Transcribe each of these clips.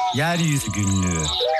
Yeryüzü Günlüğü.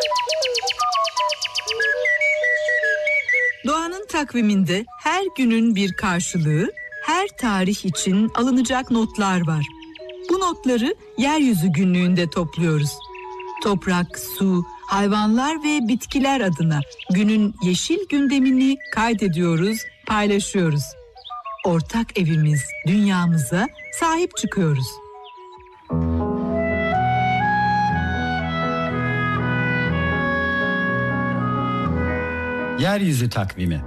Doğanın takviminde her günün bir karşılığı, her tarih için alınacak notlar var. Bu notları Yeryüzü Günlüğü'nde topluyoruz. Toprak, su, hayvanlar ve bitkiler adına günün yeşil gündemini kaydediyoruz, paylaşıyoruz. Ortak evimiz, dünyamıza sahip çıkıyoruz. Yeryüzü Takvimi.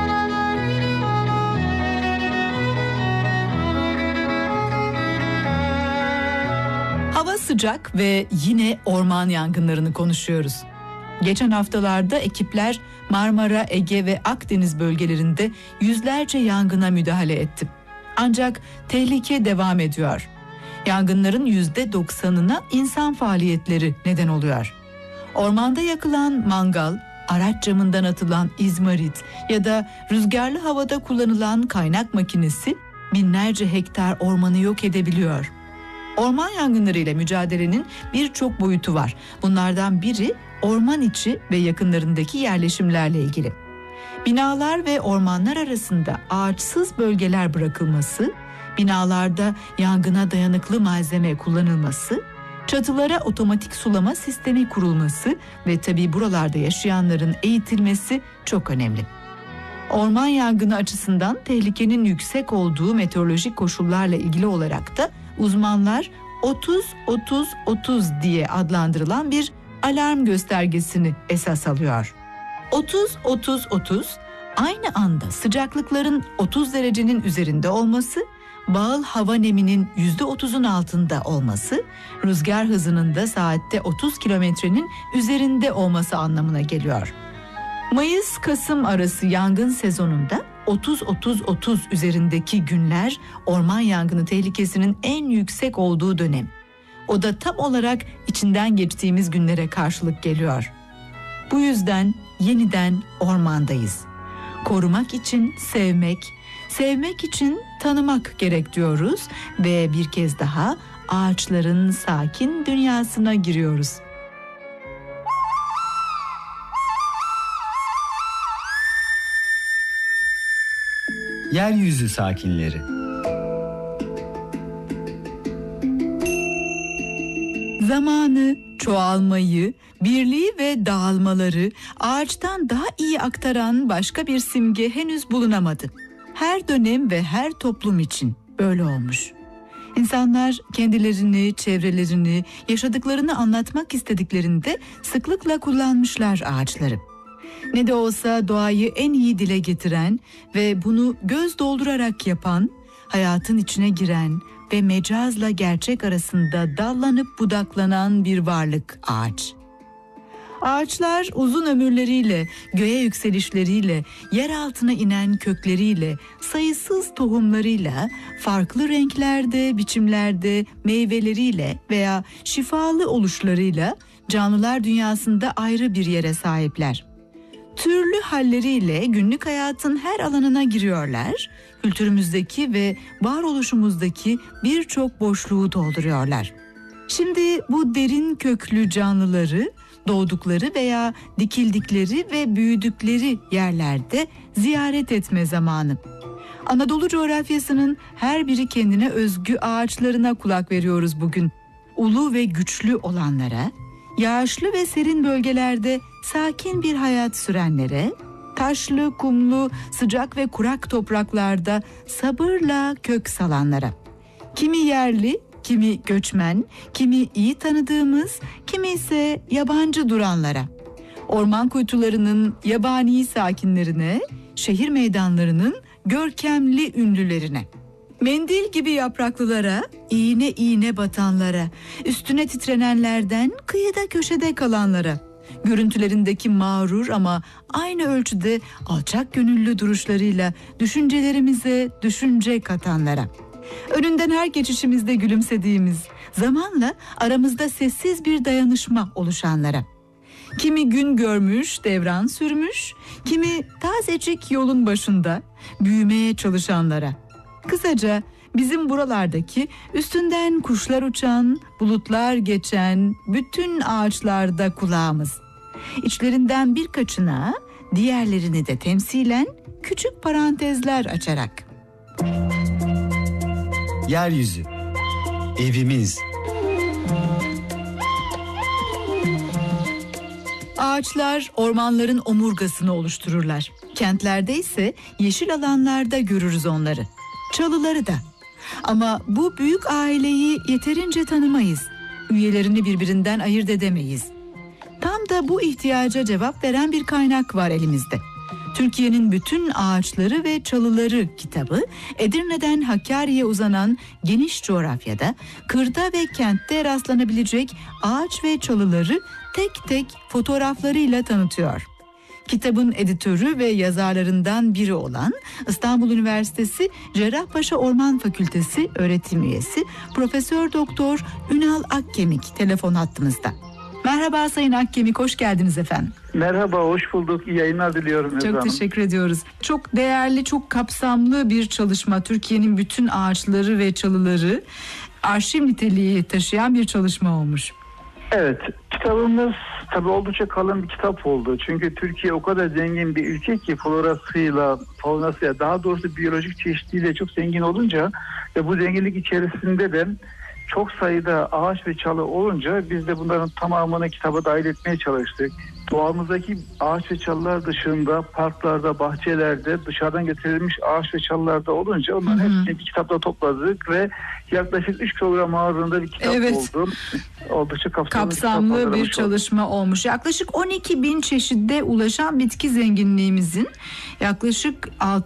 Hava sıcak ve yine orman yangınlarını konuşuyoruz. Geçen haftalarda ekipler Marmara, Ege ve Akdeniz bölgelerinde yüzlerce yangına müdahale etti. Ancak tehlike devam ediyor. Yangınların %90'ına insan faaliyetleri neden oluyor. Ormanda yakılan mangal, araç camından atılan izmarit ya da rüzgarlı havada kullanılan kaynak makinesi binlerce hektar ormanı yok edebiliyor. Orman yangınlarıyla mücadelenin birçok boyutu var. Bunlardan biri orman içi ve yakınlarındaki yerleşimlerle ilgili. Binalar ve ormanlar arasında ağaçsız bölgeler bırakılması, binalarda yangına dayanıklı malzeme kullanılması, çatılara otomatik sulama sistemi kurulması ve tabii buralarda yaşayanların eğitilmesi çok önemli. Orman yangını açısından tehlikenin yüksek olduğu meteorolojik koşullarla ilgili olarak da uzmanlar 30-30-30 diye adlandırılan bir alarm göstergesini esas alıyor. 30-30-30 aynı anda sıcaklıkların 30 derecenin üzerinde olması, bağıl hava neminin %30'un altında olması, rüzgar hızının da saatte 30 kilometrenin üzerinde olması anlamına geliyor. Mayıs-Kasım arası yangın sezonunda 30-30-30 üzerindeki günler orman yangını tehlikesinin en yüksek olduğu dönem. O da tam olarak içinden geçtiğimiz günlere karşılık geliyor. Bu yüzden yeniden ormandayız. Korumak için sevmek için tanımak gerek diyoruz ve bir kez daha ağaçların sakin dünyasına giriyoruz. Yeryüzü sakinleri. Zamanı, çoğalmayı, birliği ve dağılmaları ağaçtan daha iyi aktaran başka bir simge henüz bulunamadı. Her dönem ve her toplum için böyle olmuş. İnsanlar kendilerini, çevrelerini, yaşadıklarını anlatmak istediklerinde sıklıkla kullanmışlar ağaçları. Ne de olsa doğayı en iyi dile getiren ve bunu göz doldurarak yapan, hayatın içine giren ve mecazla gerçek arasında dallanıp budaklanan bir varlık ağaç. Ağaçlar uzun ömürleriyle, göğe yükselişleriyle, yer altına inen kökleriyle, sayısız tohumlarıyla, farklı renklerde, biçimlerde, meyveleriyle veya şifalı oluşlarıyla canlılar dünyasında ayrı bir yere sahipler. Türlü halleriyle günlük hayatın her alanına giriyorlar, kültürümüzdeki ve varoluşumuzdaki birçok boşluğu dolduruyorlar. Şimdi bu derin köklü canlıları doğdukları veya dikildikleri ve büyüdükleri yerlerde ziyaret etme zamanı. Anadolu coğrafyasının her biri kendine özgü ağaçlarına kulak veriyoruz bugün. Ulu ve güçlü olanlara, yağışlı ve serin bölgelerde sakin bir hayat sürenlere, taşlı, kumlu, sıcak ve kurak topraklarda sabırla kök salanlara. Kimi yerli, kimi göçmen, kimi iyi tanıdığımız, kimi ise yabancı duranlara. Orman kuytularının yabani sakinlerine, şehir meydanlarının görkemli ünlülerine. Mendil gibi yapraklılara, iğne iğne batanlara, üstüne titrenenlerden kıyıda köşede kalanlara, görüntülerindeki mağrur ama aynı ölçüde alçak gönüllü duruşlarıyla düşüncelerimize düşünce katanlara. Önünden her geçişimizde gülümsediğimiz, zamanla aramızda sessiz bir dayanışma oluşanlara. Kimi gün görmüş, devran sürmüş, kimi tazecik yolun başında büyümeye çalışanlara. Kısaca bizim buralardaki üstünden kuşlar uçan, bulutlar geçen bütün ağaçlarda kulağımız. İçlerinden birkaçına, diğerlerini de temsilen küçük parantezler açarak. Yeryüzü, evimiz. Ağaçlar ormanların omurgasını oluştururlar. Kentlerde ise yeşil alanlarda görürüz onları. Çalıları da. Ama bu büyük aileyi yeterince tanımayız. Üyelerini birbirinden ayırt edemeyiz. Tam da bu ihtiyaca cevap veren bir kaynak var elimizde. Türkiye'nin bütün ağaçları ve çalıları kitabı, Edirne'den Hakkari'ye uzanan geniş coğrafyada, kırda ve kentte rastlanabilecek ağaç ve çalıları tek tek fotoğraflarıyla tanıtıyor. Kitabın editörü ve yazarlarından biri olan İstanbul Üniversitesi Cerrahpaşa Orman Fakültesi öğretim üyesi Profesör Doktor Ünal Akkemik telefon hattımızda. Merhaba Sayın Akkemik, hoş geldiniz efendim. Merhaba, hoş bulduk. İyi yayınlar diliyorum. Çok teşekkür ediyoruz. Çok değerli, çok kapsamlı bir çalışma. Türkiye'nin bütün ağaçları ve çalıları arşiv niteliği taşıyan bir çalışma olmuş. Evet, kitabımız tabii oldukça kalın bir kitap oldu. Çünkü Türkiye o kadar zengin bir ülke ki florasıyla, faunasıyla, daha doğrusu biyolojik çeşitliliğiyle çok zengin olunca ve bu zenginlik içerisinde de çok sayıda ağaç ve çalı olunca biz de bunların tamamını kitaba dahil etmeye çalıştık. Doğamızdaki ağaç ve çalılar dışında parklarda, bahçelerde dışarıdan getirilmiş ağaç ve çalılarda olunca onların hepsini bir kitapta topladık ve yaklaşık 3 kilogram ağırlığında bir kitap oldu. Oldukça kapsamlı bir çalışma olmuş. Yaklaşık 12.000 çeşide ulaşan bitki zenginliğimizin yaklaşık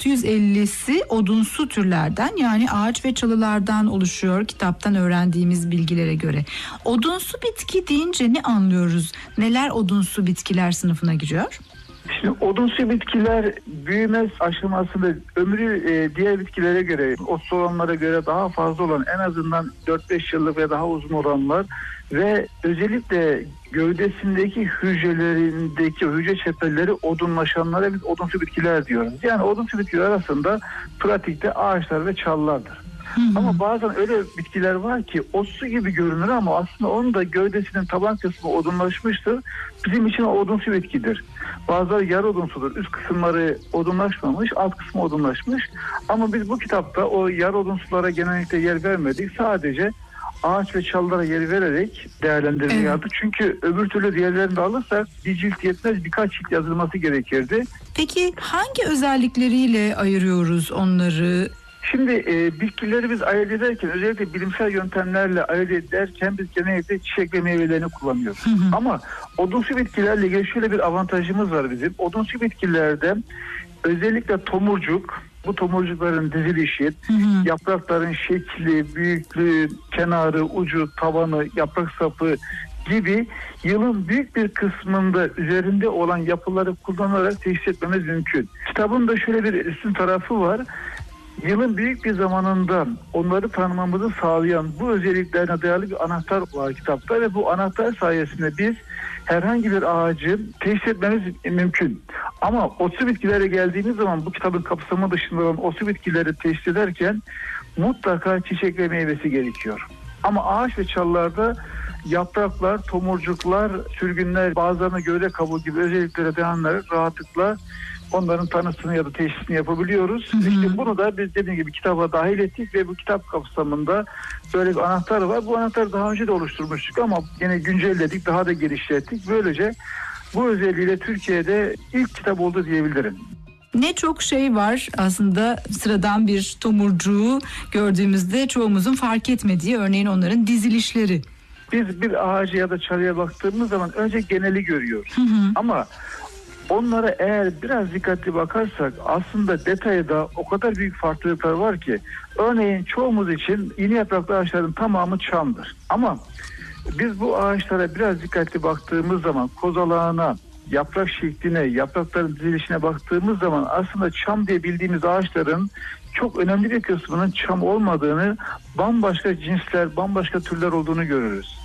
650'si odunsu türlerden, yani ağaç ve çalılardan oluşuyor kitaptan öğrendiğimiz bilgilere göre. Odunsu bitki deyince ne anlıyoruz? Neler odunsu bitkiler sınıfına giriyor? Şimdi odunsu bitkiler büyüme aşamasında ömrü diğer bitkilere göre, otsolanlara göre daha fazla olan, en azından 4-5 yıllık ve daha uzun olanlar ve özellikle gövdesindeki hücrelerindeki hücre çeperleri odunlaşanlara biz odunsu bitkiler diyoruz. Yani odunsu bitkiler arasında pratikte ağaçlar ve çalılardır. Ama bazen öyle bitkiler var ki otsu gibi görünür ama aslında onun da gövdesinin taban kısmı odunlaşmıştır. Bizim için o odunsu bitkidir. Bazıları yarı odunsudur. Üst kısımları odunlaşmamış, alt kısmı odunlaşmış. Ama biz bu kitapta o yarı odunsulara genellikle yer vermedik. Sadece ağaç ve çalılara yer vererek değerlendirme yaptık. Çünkü öbür türlü diğerlerini de alırsak bir cilt yetmez, birkaç cilt yazılması gerekirdi. Peki hangi özellikleriyle ayırıyoruz onları? Şimdi bitkileri biz ayırt ederken, özellikle bilimsel yöntemlerle ayırt ederken biz genellikle çiçek ve meyvelerini kullanıyoruz. Ama odunsu bitkilerle ilgili şöyle bir avantajımız var bizim. Odunsu bitkilerde özellikle tomurcuk, bu tomurcukların dizilişi, yaprakların şekli, büyüklüğü, kenarı, ucu, tabanı, yaprak sapı gibi yılın büyük bir kısmında üzerinde olan yapıları kullanarak teşhis etmemiz mümkün. Kitabın da şöyle bir üstün tarafı var. Yılın büyük bir zamanında onları tanımamızı sağlayan bu özelliklerine dayalı bir anahtar var kitapta ve bu anahtar sayesinde biz herhangi bir ağacı teşhis etmemiz mümkün. Ama otsu bitkilere geldiğimiz zaman bu kitabın kapsamı dışında olan otsu bitkileri teşhis ederken mutlaka çiçek ve meyvesi gerekiyor. Ama ağaç ve çalılarda yapraklar, tomurcuklar, sürgünler, bazılarına gövde kabuğu gibi özelliklere dayanarak rahatlıkla onların tanısını ya da teşhisini yapabiliyoruz. İşte bunu da biz dediğim gibi kitaba dahil ettik ve bu kitap kapsamında böyle bir anahtar var. Bu anahtarı daha önce de oluşturmuştuk ama yine güncelledik, daha da genişlettik. Böylece bu özelliğiyle Türkiye'de ilk kitap oldu diyebilirim. Ne çok şey var aslında, sıradan bir tomurcuğu gördüğümüzde çoğumuzun fark etmediği, örneğin onların dizilişleri. Biz bir ağaca ya da çalıya baktığımız zaman önce geneli görüyoruz. Ama onlara eğer biraz dikkatli bakarsak aslında detayda o kadar büyük farklılıklar var ki, örneğin çoğumuz için yeni yapraklı ağaçların tamamı çamdır. Ama biz bu ağaçlara biraz dikkatli baktığımız zaman kozalağına, yaprak şekline, yaprakların dizilişine baktığımız zaman aslında çam diye bildiğimiz ağaçların çok önemli bir kısmının çam olmadığını, bambaşka cinsler, bambaşka türler olduğunu görürüz.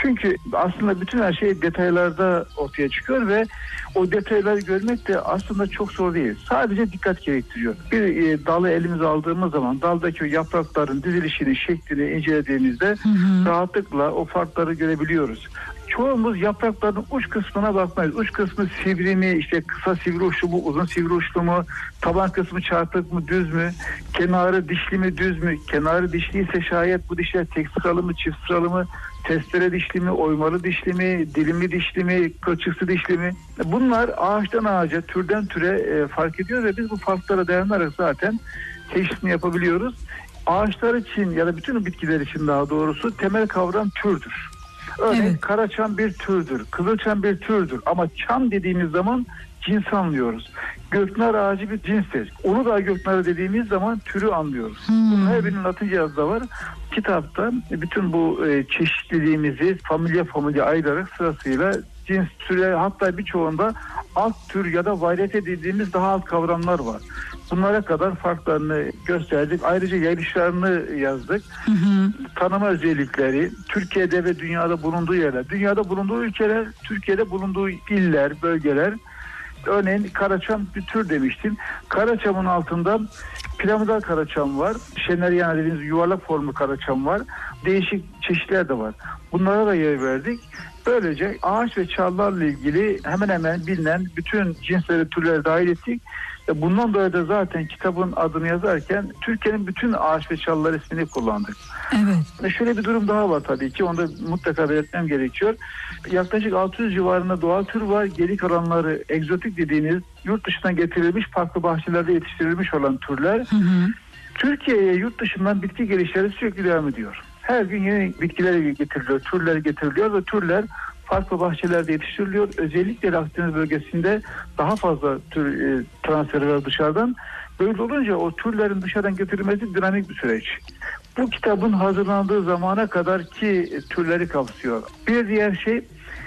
Çünkü aslında bütün her şey detaylarda ortaya çıkıyor ve o detayları görmek de aslında çok zor değil. Sadece dikkat gerektiriyor. Bir dalı elimize aldığımız zaman daldaki o yaprakların dizilişini, şeklini incelediğimizde rahatlıkla o farkları görebiliyoruz. Çoğumuz yaprakların uç kısmına bakmayız. Uç kısmı sivri mi, işte kısa sivri uçlu mu, uzun sivri uçlu mu, taban kısmı çarpık mı, düz mü, kenarı dişli mi, düz mü, kenarı dişli ise şayet bu dişler tek sıralı mı, çift sıralı mı, testere dişli mi, oymalı dişli mi, dilimli dişli mi, kılçıksı dişli mi? Bunlar ağaçtan ağaca, türden türe fark ediyor ve biz bu farklara dayanarak zaten teşhisini yapabiliyoruz. Ağaçlar için ya da bütün bitkiler için daha doğrusu temel kavram türdür. Örneğin karaçam bir türdür, kızılçam bir türdür ama çam dediğimiz zaman cins anlıyoruz. Göknar ağacı bir cinstir. Uludağ göknarı dediğimiz zaman türü anlıyoruz. Bunun her birinin Latince yazısı da var. Kitapta bütün bu çeşitliliğimizi familya ayırarak sırasıyla cins türe, hatta birçoğunda alt tür ya da varyete dediğimiz daha alt kavramlar var. Bunlara kadar farklarını gösterdik. Ayrıca yayılışlarını yazdık. Tanıma özellikleri, Türkiye'de ve dünyada bulunduğu yerler, dünyada bulunduğu ülkeler, Türkiye'de bulunduğu iller, bölgeler. Örneğin karaçam bir tür demiştim. Karaçamın altında piramidal karaçam var. Şeneryana dediğimiz yuvarlak formlu karaçam var. Değişik çeşitler de var. Bunlara da yer verdik. Böylece ağaç ve çallarla ilgili hemen hemen bilinen bütün cinsleri, türleri dahil ettik. Bundan dolayı da zaten kitabın adını yazarken Türkiye'nin bütün ağaç ve çallar ismini kullandık. Evet. Şöyle bir durum daha var tabii ki. Onu da mutlaka belirtmem gerekiyor. Yaklaşık 600 civarında doğal tür var. Geri kalanları egzotik dediğiniz yurt dışından getirilmiş, farklı bahçelerde yetiştirilmiş olan türler. Türkiye'ye yurt dışından bitki gelişleri sürekli devam ediyor. Her gün yeni bitkiler getiriliyor, türler getiriliyor ve türler farklı bahçelerde yetiştiriliyor. Özellikle Akdeniz bölgesinde daha fazla tür transferi var dışarıdan. Böyle olunca o türlerin dışarıdan getirilmesi dinamik bir süreç. Bu kitabın hazırlandığı zamana kadar ki türleri kapsıyor. Bir diğer şey,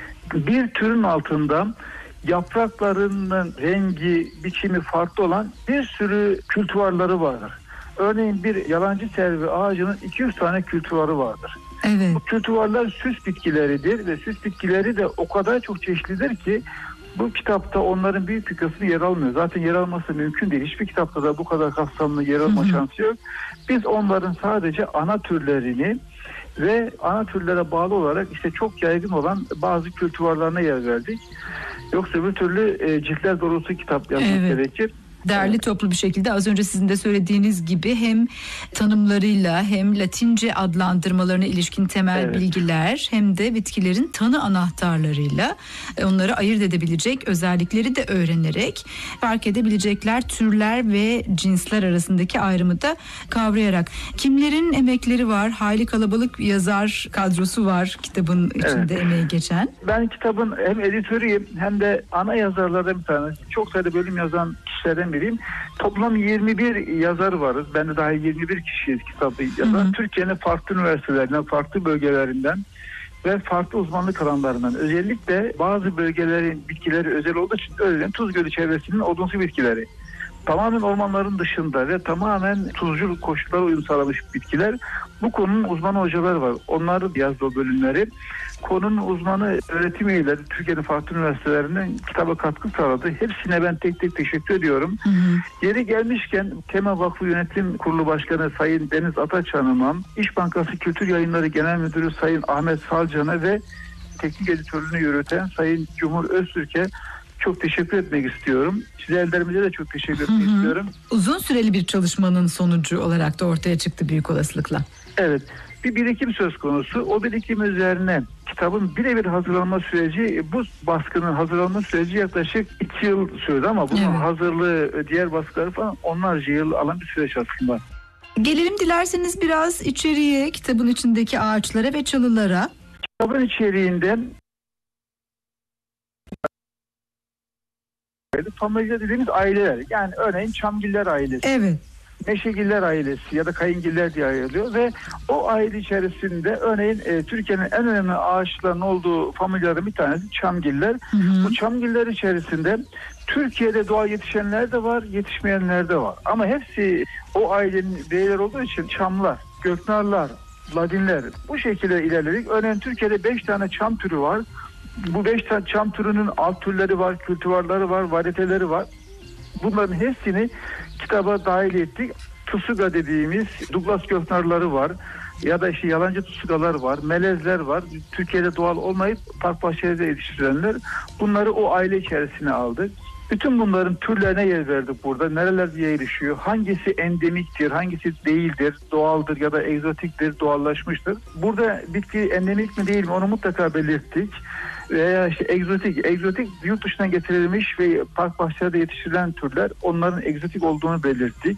bir türün altında yapraklarının rengi, biçimi farklı olan bir sürü kültivarları vardır. Örneğin bir yalancı selvi ağacının 200 tane kültivarı vardır. Evet. Bu kültivarlar süs bitkileridir ve süs bitkileri de o kadar çok çeşitlidir ki bu kitapta onların büyük bir kısmı yer almıyor. Zaten yer alması mümkün değil. Hiçbir kitapta da bu kadar kapsamlı yer alma şansı yok. Biz onların sadece ana türlerini ve ana türlere bağlı olarak işte çok yaygın olan bazı kültivarlarına yer verdik. Yoksa bir türlü ciltler dolusu kitap yazmak gerekir. Derli toplu bir şekilde az önce sizin de söylediğiniz gibi hem tanımlarıyla hem Latince adlandırmalarına ilişkin temel bilgiler hem de bitkilerin tanı anahtarlarıyla onları ayırt edebilecek özellikleri de öğrenerek fark edebilecekler türler ve cinsler arasındaki ayrımı da kavrayarak. Kimlerin emekleri var? Hayli kalabalık yazar kadrosu var kitabın içinde emeği geçen. Ben kitabın hem editörüyüm hem de ana yazarlardan bir tanesi. Çok sayıda bölüm yazan kişilerden biriyim. Toplam 21 yazar varız. Ben de daha 21 kişiyiz kitabı yazan. Türkiye'nin farklı üniversitelerinden, farklı bölgelerinden ve farklı uzmanlık alanlarından. Özellikle bazı bölgelerin bitkileri özel olduğu için örneğin Tuz Gölü çevresinin odunsu bitkileri. Tamamen ormanların dışında ve tamamen tuzcu koşullara uyum sağlamış bitkiler. Bu konunun uzmanı hocalar var. Onlar yazdı o bölümleri. Konunun uzmanı öğretim üyeleri Türkiye'nin farklı üniversitelerinden kitaba katkı sağladı. Hepsine ben tek tek teşekkür ediyorum. Yeri gelmişken Tema Vakfı Yönetim Kurulu Başkanı Sayın Deniz Ataçan'ıma, İş Bankası Kültür Yayınları Genel Müdürü Sayın Ahmet Salcan'a ve teknik editörlüğünü yürüten Sayın Cumhur Öztürk'e çok teşekkür etmek istiyorum. Çizerlerimize de çok teşekkür etmek istiyorum. Uzun süreli bir çalışmanın sonucu olarak da ortaya çıktı büyük olasılıkla. Evet. Bir birikim söz konusu. O birikim üzerine kitabın birebir hazırlanma süreci, bu baskının hazırlanma süreci yaklaşık 2 yıl sürdü ama bunun hazırlığı, diğer baskıları falan onlarca yıl alan bir süreç aslında. Gelelim dilerseniz biraz içeriye, kitabın içindeki ağaçlara ve çalılara. Kitabın içeriğinde familya dediğimiz aileler, yani örneğin Çamgiller ailesi, Meşegiller ailesi ya da Kayıngiller diye ayrılıyor ve o aile içerisinde örneğin Türkiye'nin en önemli ağaçların olduğu familyaların bir tanesi Çamgiller. Bu Çamgiller içerisinde Türkiye'de doğal yetişenler de var, yetişmeyenler de var. Ama hepsi o ailenin bireyleri olduğu için çamlar, göknarlar, ladinler. Bu şekilde ilerledik. Örneğin Türkiye'de 5 tane çam türü var. Bu 5 tane çam türünün alt türleri var, kültivarları var, varieteleri var. Bunların hepsini kitaba dahil ettik. Tusuga dediğimiz Douglas göknarları var. Ya da işte yalancı tusugalar var, melezler var. Türkiye'de doğal olmayıp park bahçelerde yetiştirilenler. Bunları o aile içerisine aldık. Bütün bunların türlerine yer verdik burada. Nerelerde yerleşiyor, hangisi endemiktir, hangisi değildir, doğaldır ya da egzotiktir, doğallaşmıştır. Burada bitki endemik mi değil mi onu mutlaka belirttik. Veya işte egzotik yurt dışından getirilmiş ve park bahçelerde yetiştirilen türler, onların egzotik olduğunu belirttik.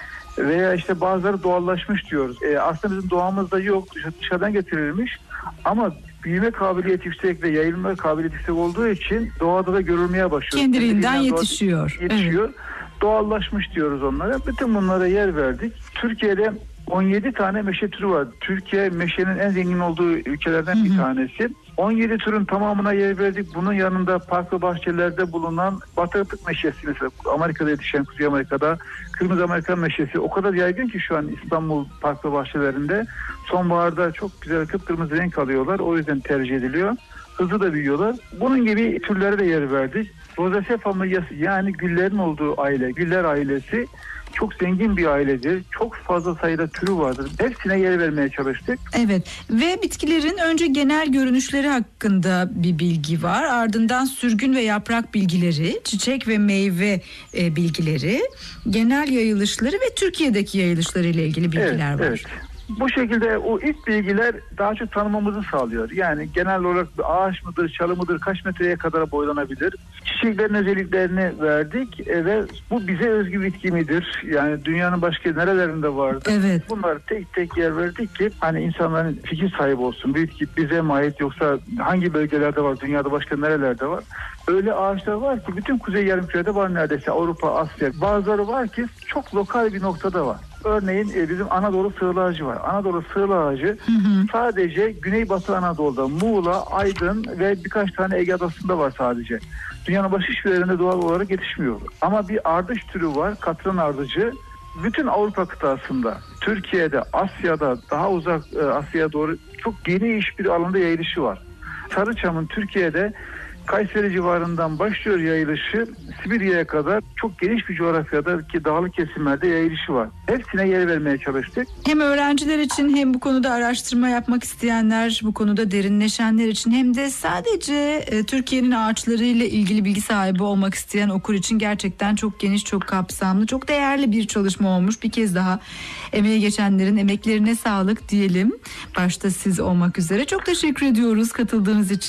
Veya işte bazıları doğallaşmış diyoruz. Aslında bizim doğamızda yok, dışarıdan getirilmiş ama büyüme kabiliyeti yüksek ve yayılma kabiliyeti yüksek olduğu için doğada da görülmeye başlıyor. Kendiliğinden yetişiyor. Evet. Doğallaşmış diyoruz onlara. Bütün bunlara yer verdik. Türkiye'de 17 tane meşe türü var. Türkiye meşenin en zengin olduğu ülkelerden bir tanesi. 17 türün tamamına yer verdik. Bunun yanında park ve bahçelerde bulunan bataklık meşesi, mesela Amerika'da yetişen, Kuzey Amerika'da Kırmızı Amerikan meşesi o kadar yaygın ki şu an İstanbul park ve bahçelerinde. Sonbaharda çok güzel kıpkırmızı renk alıyorlar. O yüzden tercih ediliyor. Hızlı da büyüyorlar. Bunun gibi türlere de yer verdik. Rosaceae familyası, yani güllerin olduğu aile, güller ailesi çok zengin bir ailedir. Çok fazla sayıda türü vardır. Hepsine yer vermeye çalıştık. Evet, ve bitkilerin önce genel görünüşleri hakkında bir bilgi var. Ardından sürgün ve yaprak bilgileri, çiçek ve meyve bilgileri, genel yayılışları ve Türkiye'deki yayılışları ile ilgili bilgiler var. Evet. Bu şekilde o ilk bilgiler daha çok tanımamızı sağlıyor. Yani genel olarak bir ağaç mıdır, çalı mıdır, kaç metreye kadar boylanabilir? Çiçeklerin özelliklerini verdik ve bu bize özgü bitki midir? Yani dünyanın başka nerelerinde vardır? Evet. Bunları tek tek yer verdik ki hani insanların fikir sahibi olsun. Bu bitki bize mi ait yoksa hangi bölgelerde var, dünyada başka nerelerde var? Öyle ağaçlar var ki bütün Kuzey Yarımküre'de var neredeyse, Avrupa, Asya. Bazıları var ki çok lokal bir noktada var. Örneğin bizim Anadolu sığla ağacı var. Anadolu sığla ağacı sadece Güneybatı Anadolu'da, Muğla, Aydın ve birkaç tane Ege Adası'nda var sadece. Dünyanın başka hiçbir yerinde doğal olarak yetişmiyor. Ama bir ardış türü var, katran ardıcı. Bütün Avrupa kıtasında, Türkiye'de, Asya'da, daha uzak Asya'ya doğru çok geniş bir alanda yayılışı var. Sarıçam'ın Türkiye'de Kayseri civarından başlıyor yayılışı, Sibirya'ya kadar çok geniş bir coğrafyadaki dağlık kesimlerde yayılışı var. Hepsine yer vermeye çalıştık. Hem öğrenciler için hem bu konuda araştırma yapmak isteyenler, bu konuda derinleşenler için hem de sadece Türkiye'nin ağaçlarıyla ilgili bilgi sahibi olmak isteyen okur için gerçekten çok geniş, çok kapsamlı, çok değerli bir çalışma olmuş. Bir kez daha emeği geçenlerin emeklerine sağlık diyelim. Başta siz olmak üzere. Çok teşekkür ediyoruz katıldığınız için.